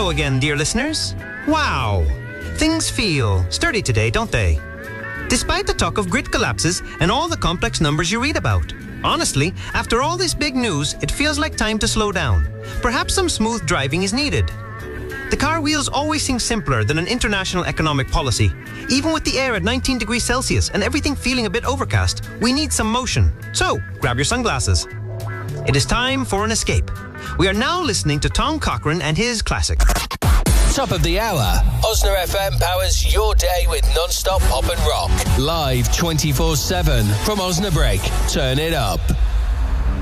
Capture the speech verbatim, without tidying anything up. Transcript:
Hello again, dear listeners. Wow! Things feel sturdy today, don't they? Despite the talk of grid collapses and all the complex numbers you read about. Honestly, after all this big news, it feels like time to slow down. Perhaps some smooth driving is needed. The car wheels always seem simpler than an international economic policy. Even with the air at nineteen degrees Celsius and everything feeling a bit overcast, we need some motion. So, grab your sunglasses. It is time for an escape. We are now listening to Tom Cochrane and his classic. Top of the hour. Osna F M powers your day with non-stop pop and rock. Live twenty-four seven from Osnabrück. Turn it up.